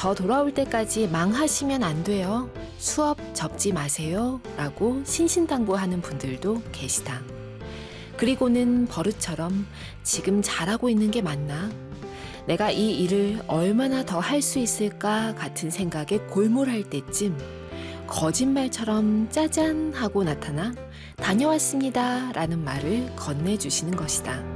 저 돌아올 때까지 망하시면 안 돼요. 수업 접지 마세요. 라고 신신당부하는 분들도 계시다. 그리고는 버릇처럼 지금 잘하고 있는 게 맞나? 내가 이 일을 얼마나 더 할 수 있을까 같은 생각에 골몰할 때쯤 거짓말처럼 짜잔 하고 나타나 다녀왔습니다 라는 말을 건네주시는 것이다.